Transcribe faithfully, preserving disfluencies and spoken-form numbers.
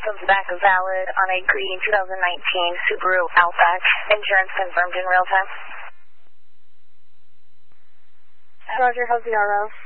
comes back valid on a green two thousand nineteen Subaru Outback. Insurance confirmed in real time. Roger, how's the R O?